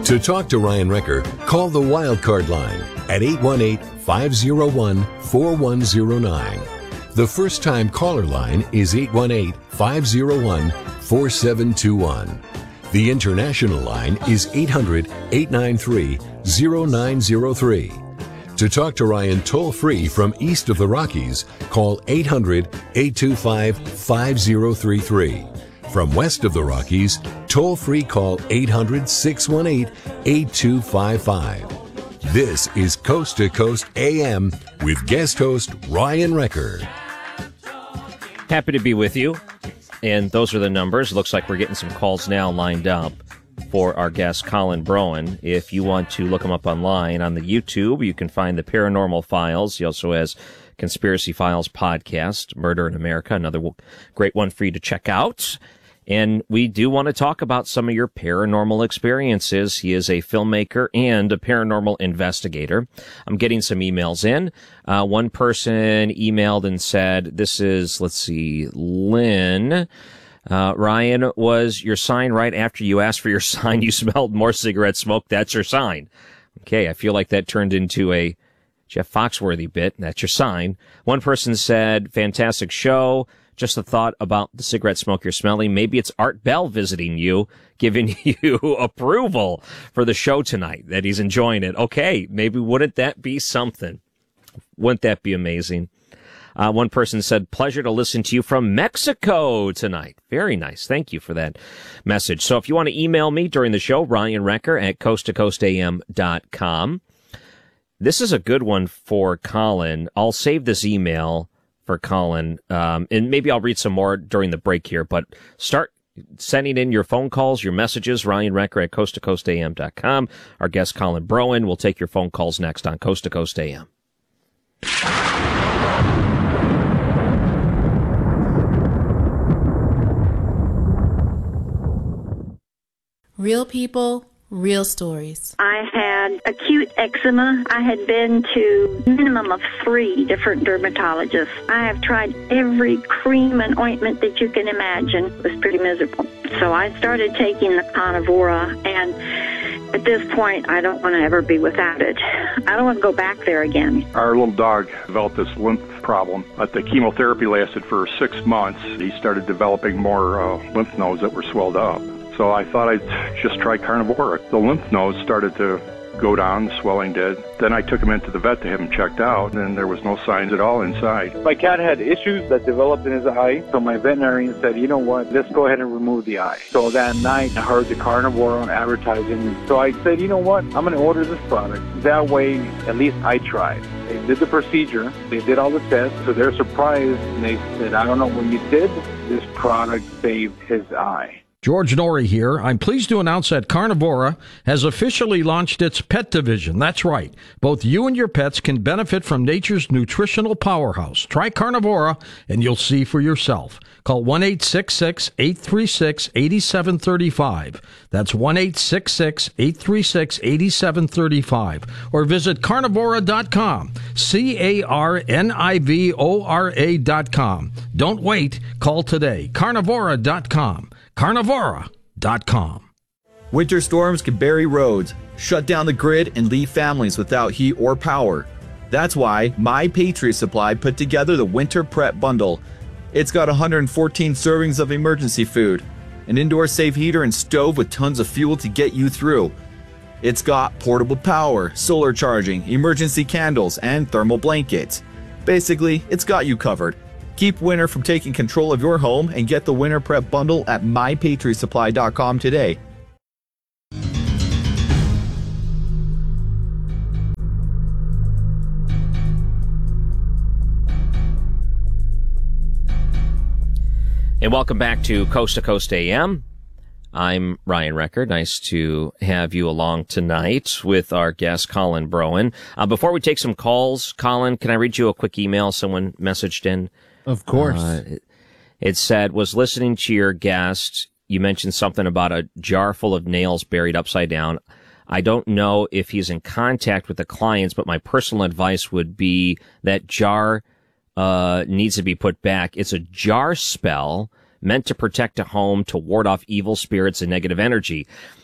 To talk to Ryan Recker, call the Wildcard line at 818-501-4109. The first-time caller line is 818-501-4721. The international line is 800-893-0903. To talk to Ryan toll-free from east of the Rockies, call 800-825-5033. From west of the Rockies, toll-free call 800-618-8255. This is Coast to Coast AM with guest host Ryan Recker. Happy to be with you. And those are the numbers. Looks like we're getting some calls now lined up for our guest, Colin Broen. If you want to look him up online on the YouTube, you can find the Paranormal Files. He also has Conspiracy Files podcast, Murder in America, another great one for you to check out. And we do want to talk about some of your paranormal experiences. He is a filmmaker and a paranormal investigator. I'm getting some emails in. One person emailed and said, this is, Lynn. Ryan, was your sign right after you asked for your sign? You smelled more cigarette smoke. That's your sign. Okay, I feel like that turned into a Jeff Foxworthy bit. That's your sign. One person said, fantastic show. Just a thought about the cigarette smoke you're smelling. Maybe it's Art Bell visiting you, giving you approval for the show tonight, that he's enjoying it. Okay, maybe wouldn't that be something? Wouldn't that be amazing? One person said, pleasure to listen to you from Mexico tonight. Very nice. Thank you for that message. So if you want to email me during the show, Ryan Recker at coasttocoastam.com. This is a good one for Colin. I'll save this email for Colin, and maybe I'll read some more during the break here, but start sending in your phone calls, your messages, Ryan Recker at coasttocoastam.com. Our guest, Colin Broen, will take your phone calls next on Coast to Coast AM. Real people, real stories. I had acute eczema. I had been to a minimum of 3 different dermatologists. I have tried every cream and ointment that you can imagine. It was pretty miserable. So I started taking the Carnivora, and at this point, I don't want to ever be without it. I don't want to go back there again. Our little dog developed this lymph problem. But the chemotherapy lasted for 6 months. He started developing more lymph nodes that were swelled up. So I thought I'd just try Carnivora. The lymph nodes started to go down, the swelling did. Then I took him into the vet to have him checked out, and there was no signs at all inside. My cat had issues that developed in his eye, so my veterinarian said, you know what, let's go ahead and remove the eye. So that night, I heard the Carnivora on advertising, so I said, you know what, I'm going to order this product. That way, at least I tried. They did the procedure, they did all the tests, so they're surprised, and they said, I don't know, when you did, this product saved his eye. George Norrie here. I'm pleased to announce that Carnivora has officially launched its pet division. That's right. Both you and your pets can benefit from nature's nutritional powerhouse. Try Carnivora and you'll see for yourself. Call 1-866-836-8735. That's 1-866-836-8735. Or visit carnivora.com. Carnivora.com. Don't wait. Call today. Carnivora.com. Carnivora.com. Winter storms can bury roads, shut down the grid, and leave families without heat or power. That's why My Patriot Supply put together the Winter Prep Bundle. It's got 114 servings of emergency food, an indoor safe heater and stove with tons of fuel to get you through. It's got portable power, solar charging, emergency candles, and thermal blankets. Basically, it's got you covered. Keep winter from taking control of your home and get the Winter Prep Bundle at MyPatriotSupply.com today. And welcome back to Coast AM. I'm Ryan Recker. Nice to have you along tonight with our guest, Colin Broen. Before we take some calls, Colin, can I read you a quick email someone messaged in? Of course. It said, was listening to your guest. You mentioned something about a jar full of nails buried upside down. I don't know if he's in contact with the clients, but my personal advice would be that jar needs to be put back. It's a jar spell meant to protect a home, to ward off evil spirits and negative energy.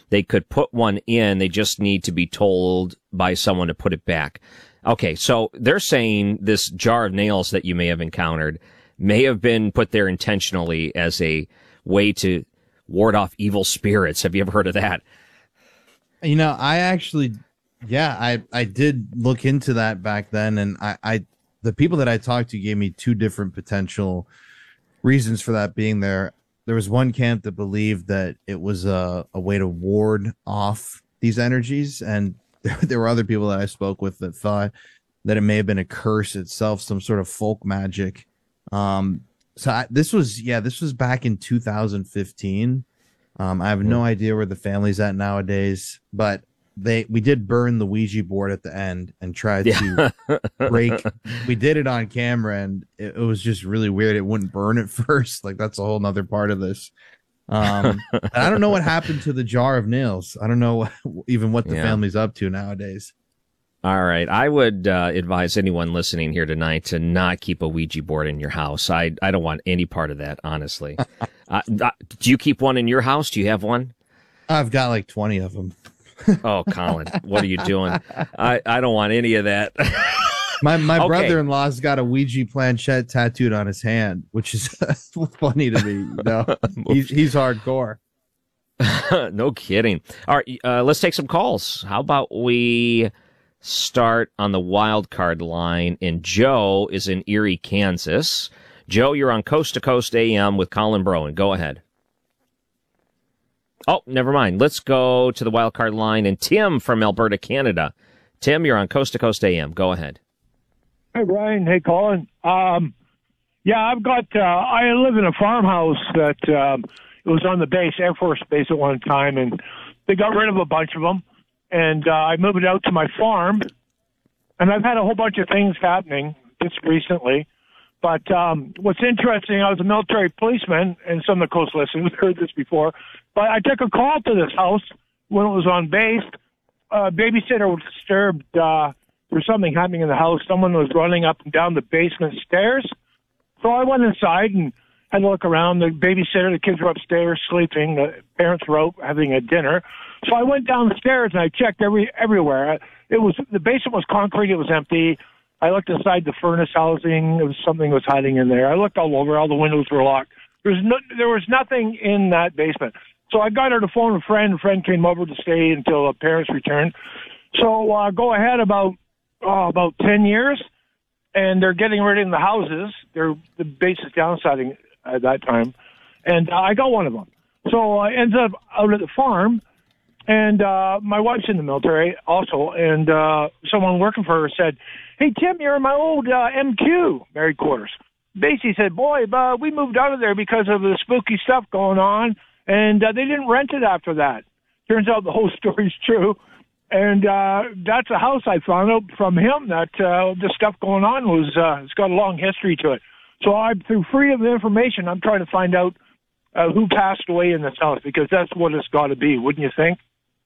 they could put one in. They just need to be told by someone to put it back. Okay, so they're saying this jar of nails that you may have encountered may have been put there intentionally as a way to ward off evil spirits. Have you ever heard of that? You know, I actually, I did look into that back then, and I the people that I talked to gave me two different potential reasons for that being there. There was one camp that believed that it was a way to ward off these energies, and there were other people that I spoke with that thought that it may have been a curse itself, some sort of folk magic. This was back in 2015. I have no idea where the family's at nowadays, but we did burn the Ouija board at the end and tried to break. We did it on camera, and it was just really weird. It wouldn't burn at first. Like, that's a whole nother part of this. And I don't know what happened to the jar of nails. I don't know even what the family's up to nowadays. All right. I would advise anyone listening here tonight to not keep a Ouija board in your house. I don't want any part of that, honestly. Do you keep one in your house? Do you have one? I've got like 20 of them. Oh, Colin, what are you doing? I don't want any of that. My brother-in-law's got a Ouija planchette tattooed on his hand, which is funny to me. You know? He's hardcore. No kidding. All right, let's take some calls. How about we start on the wild card line? And Joe is in Erie, Kansas. Joe, you're on Coast to Coast AM with Colin Broen. Go ahead. Oh, never mind. Let's go to the wild card line and Tim from Alberta, Canada. Tim, you're on Coast to Coast AM. Go ahead. Hey, Brian. Hey, Colin. I've got, I live in a farmhouse that it was on the base, Air Force Base at one time, and they got rid of a bunch of them. And I moved it out to my farm, and I've had a whole bunch of things happening just recently. But what's interesting, I was a military policeman, and some of the coast listeners heard this before, but I took a call to this house when it was on base. Babysitter was disturbed. There was something happening in the house. Someone was running up and down the basement stairs. So I went inside and had a look around. The babysitter, the kids were upstairs sleeping. The parents were out having a dinner. So I went down the stairs and I checked everywhere. The basement was concrete. It was empty. I looked inside the furnace housing. Something was hiding in there. I looked all over. All the windows were locked. There was nothing in that basement. So I got her to phone a friend. A friend came over to stay until the parents returned. So go ahead about 10 years, and they're getting rid of the houses. The base is downsizing at that time. And I got one of them. So I ended up out at the farm, and my wife's in the military also, and someone working for her said, "Hey, Tim, you're in my old MQ, married quarters." Basically said, "Boy, we moved out of there because of the spooky stuff going on, and they didn't rent it after that." Turns out the whole story's true. And that's a house I found out from him that the stuff going on was, it's got a long history to it. So through freedom of information, I'm trying to find out who passed away in this house, because that's what it's got to be, wouldn't you think?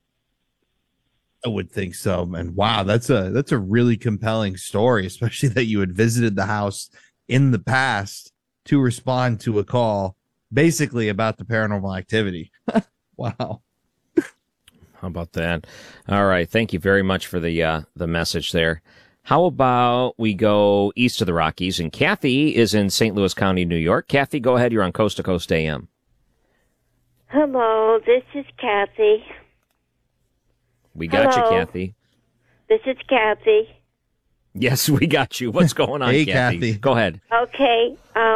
I would think so. And wow, that's a really compelling story, especially that you had visited the house in the past to respond to a call basically about the paranormal activity. Wow. How about that? All right. Thank you very much for the message there. How about we go east of the Rockies, and Kathy is in St. Louis County, New York. Kathy, go ahead. You're on Coast to Coast AM. Hello, this is Kathy. We got Hello. you, Kathy. This is Kathy. Yes, we got you. What's going on, Hey, Kathy? Go ahead. Okay.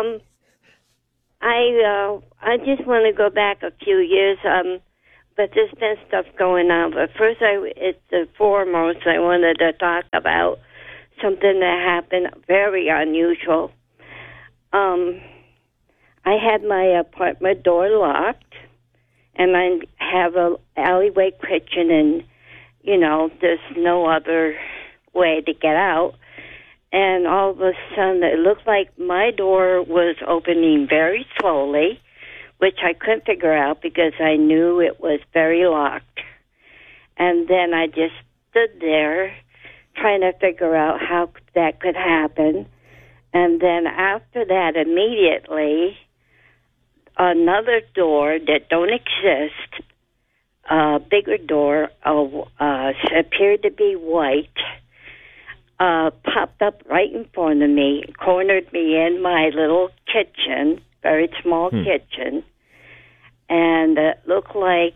I just want to go back a few years. But there's been stuff going on. But first, it's the foremost, I wanted to talk about something that happened very unusual. I had my apartment door locked, and I have a alleyway kitchen, and, there's no other way to get out. And all of a sudden, it looked like my door was opening very slowly, which I couldn't figure out because I knew it was very locked. And then I just stood there trying to figure out how that could happen. And then after that, immediately, another door that don't exist a bigger door, appeared to be white, popped up right in front of me, cornered me in my little kitchen, very small kitchen, and it looked like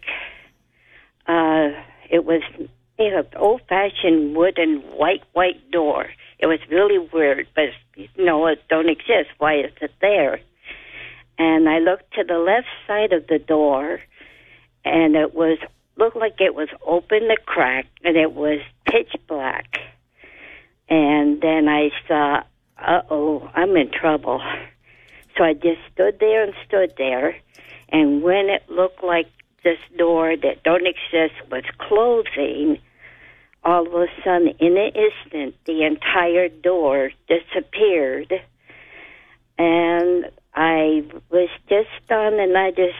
it was an old-fashioned wooden white door. It was really weird, but it don't exist. Why is it there? And I looked to the left side of the door, and it looked like it was open a crack, and it was pitch black. And then I saw, I'm in trouble. So I just stood there, and when it looked like this door that don't exist was closing, all of a sudden, in an instant, the entire door disappeared. And I was just stunned, and I just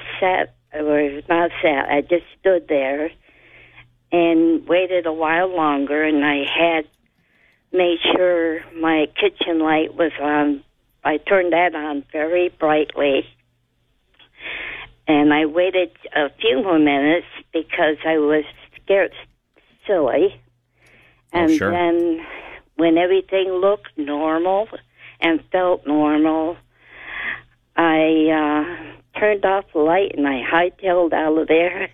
I just stood there and waited a while longer, and I had made sure my kitchen light was on. I turned that on very brightly. And I waited a few more minutes because I was scared silly. And then when everything looked normal and felt normal, I turned off the light and I hightailed out of there.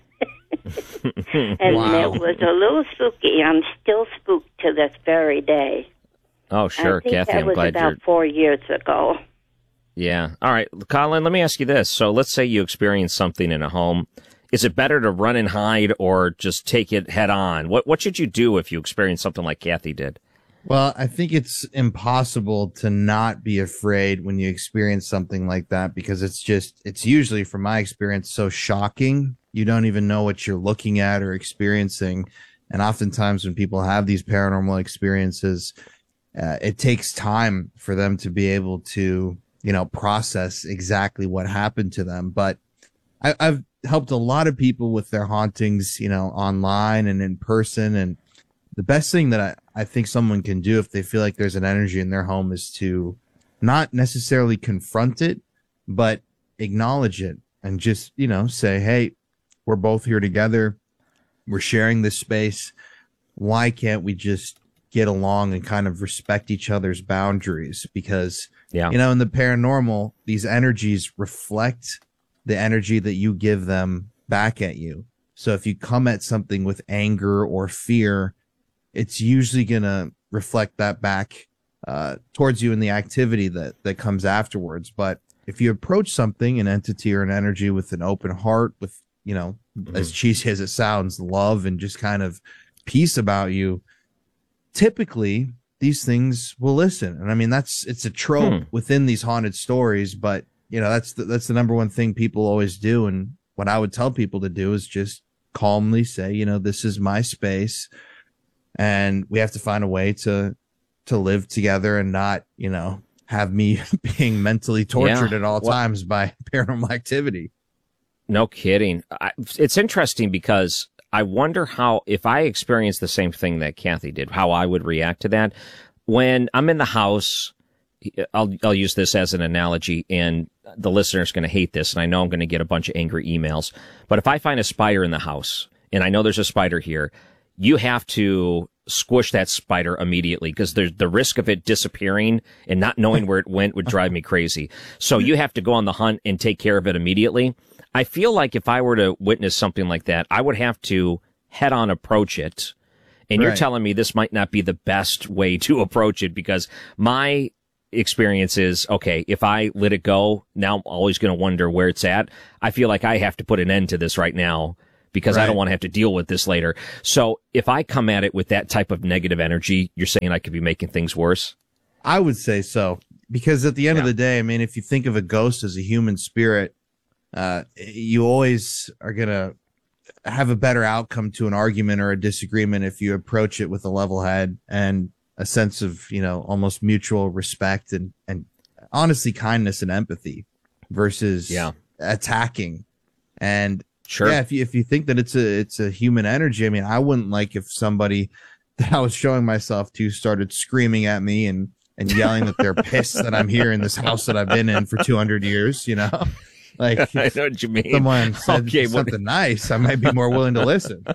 And it was a little spooky. I'm still spooked to this very day. Oh, sure, I think Kathy. that I'm was glad about 4 years ago. Yeah. All right, Colin, let me ask you this. So let's say you experience something in a home. Is it better to run and hide or just take it head on? What should you do if you experience something like Kathy did? Well, I think it's impossible to not be afraid when you experience something like that, because it's usually, from my experience, so shocking. You don't even know what you're looking at or experiencing. And oftentimes when people have these paranormal experiences, it takes time for them to be able to, process exactly what happened to them. But I've helped a lot of people with their hauntings, online and in person. And the best thing that I think someone can do if they feel like there's an energy in their home is to not necessarily confront it, but acknowledge it and just, say, hey, we're both here together. We're sharing this space. Why can't we just get along and kind of respect each other's boundaries? Because, in the paranormal, these energies reflect the energy that you give them back at you. So if you come at something with anger or fear, it's usually going to reflect that back towards you in the activity that comes afterwards. But if you approach something, an entity or an energy, with an open heart, with, as cheesy as it sounds, love and just kind of peace about you, typically these things will listen. And I mean, it's a trope within these haunted stories, but that's the number one thing people always do. And what I would tell people to do is just calmly say, this is my space, and we have to find a way to live together and not, have me being mentally tortured at all times by paranormal activity. No kidding. It's interesting because I wonder how, if I experienced the same thing that Kathy did, how I would react to that. When I'm in the house, I'll use this as an analogy, and the listener's going to hate this, and I know I'm going to get a bunch of angry emails. But if I find a spider in the house, and I know there's a spider here, you have to squish that spider immediately, because there's the risk of it disappearing and not knowing where it went would drive me crazy. So you have to go on the hunt and take care of it immediately. I feel like if I were to witness something like that, I would have to head on approach it. And you're telling me this might not be the best way to approach it, because my experience is, okay, if I let it go, now I'm always going to wonder where it's at. I feel like I have to put an end to this right now, because I don't want to have to deal with this later. So if I come at it with that type of negative energy, you're saying I could be making things worse? I would say so, because at the end of the day, I mean, if you think of a ghost as a human spirit, you always are going to have a better outcome to an argument or a disagreement if you approach it with a level head and a sense of, almost mutual respect and honestly kindness and empathy versus attacking. And if you think that it's a human energy, I mean, I wouldn't like if somebody that I was showing myself to started screaming at me and yelling that they're pissed that I'm here in this house that I've been in for 200 years, Like, I know what you mean. Someone said something nice, I might be more willing to listen.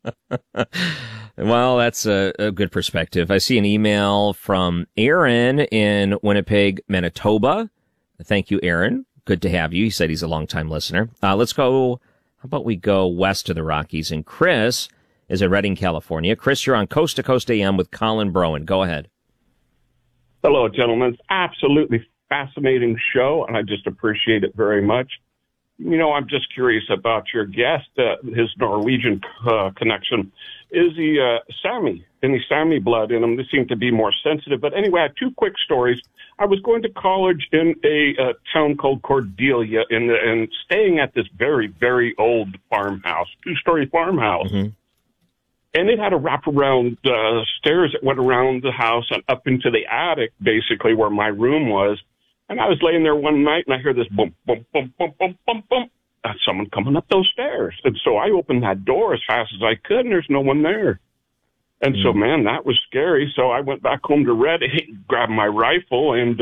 Well, that's a good perspective. I see an email from Aaron in Winnipeg, Manitoba. Thank you, Aaron. Good to have you. He said he's a longtime listener. Let's go. How about we go west of the Rockies? And Chris is in Redding, California. Chris, you're on Coast to Coast AM with Colin Broen. Go ahead. Hello, gentlemen. It's absolutely fascinating show, and I just appreciate it very much. You know, I'm just curious about your guest, his Norwegian connection. Is he Sami? Any Sami blood in him? They seem to be more sensitive. But anyway, I have two quick stories. I was going to college in a town called Cordelia and staying at this very, very old farmhouse, two-story farmhouse. Mm-hmm. And it had a wraparound stairs that went around the house and up into the attic, basically, where my room was. And I was laying there one night, and I hear this boom, boom, boom, boom, boom, boom, boom. That's someone coming up those stairs. And so I opened that door as fast as I could, and there's no one there. And so, man, that was scary. So I went back home to Redding, grabbed my rifle, and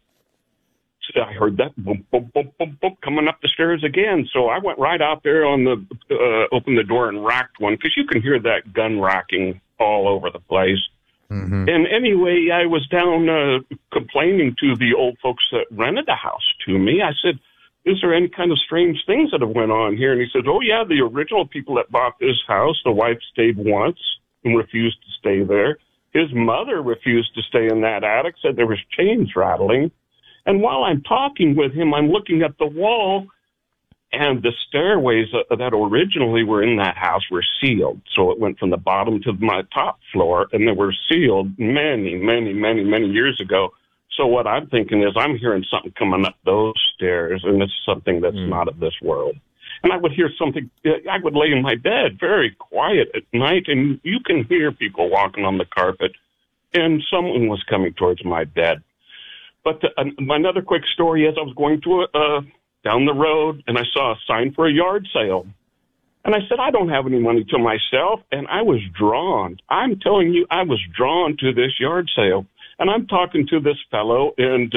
I heard that boom, boom, boom, boom, boom, coming up the stairs again. So I went right out there on the, opened the door and racked one, because you can hear that gun racking all over the place. Mm-hmm. And anyway, I was down complaining to the old folks that rented the house to me. I said, is there any kind of strange things that have went on here? And he said, oh, yeah, the original people that bought this house, the wife stayed once and refused to stay there. His mother refused to stay in that attic, said there was chains rattling. And while I'm talking with him, I'm looking at the wall, and the stairways that originally were in that house were sealed. So it went from the bottom to my top floor, and they were sealed many, many, many, many years ago. So what I'm thinking is I'm hearing something coming up those stairs, and it's something that's not of this world. And I would hear something. I would lay in my bed very quiet at night, and you can hear people walking on the carpet, and someone was coming towards my bed. But another quick story is I was going to down the road, and I saw a sign for a yard sale. And I said, I don't have any money to myself, and I was drawn. I'm telling you, I was drawn to this yard sale. And I'm talking to this fellow, and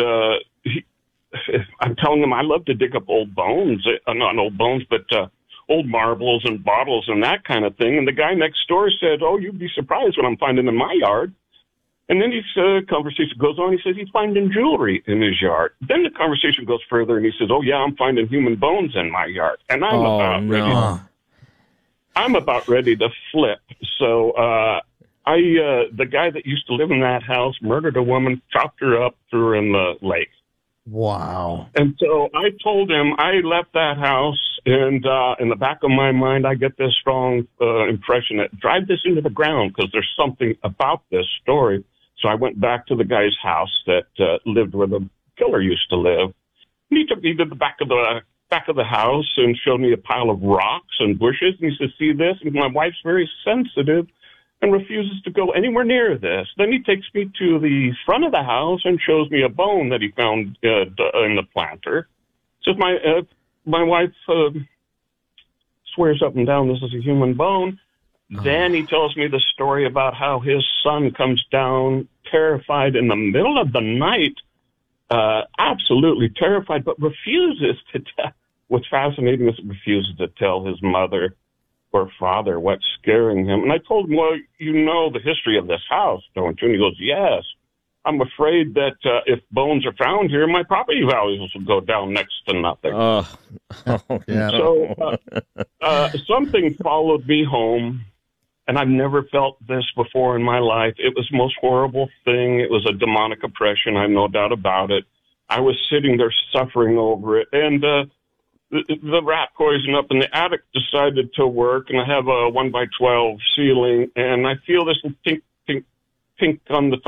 I'm telling him I love to dig up old bones, not old bones, but old marbles and bottles and that kind of thing. And the guy next door said, oh, you'd be surprised what I'm finding in my yard. And then his conversation goes on. He says he's finding jewelry in his yard. Then the conversation goes further, and he says, oh, yeah, I'm finding human bones in my yard. And I'm about ready to flip. So the guy that used to live in that house murdered a woman, chopped her up, threw her in the lake. Wow. And so I told him I left that house, and in the back of my mind, I get this strong impression that drive this into the ground, because there's something about this story. So I went back to the guy's house that lived where the killer used to live. And he took me to the back of the house and showed me a pile of rocks and bushes. And he said, see this? And my wife's very sensitive and refuses to go anywhere near this. Then he takes me to the front of the house and shows me a bone that he found in the planter. Says my wife swears up and down this is a human bone. Then he tells me the story about how his son comes down terrified in the middle of the night, absolutely terrified, but refuses to tell. What's fascinating is he refuses to tell his mother or father what's scaring him. And I told him, well, you know the history of this house, don't you? And he goes, yes. I'm afraid that if bones are found here, my property values will go down next to nothing. Yeah. So something followed me home, and I've never felt this before in my life. It was the most horrible thing. It was a demonic oppression. I have no doubt about it. I was sitting there suffering over it, and the rat poison up in the attic decided to work, and I have a 1x12 ceiling, and I feel this pink on the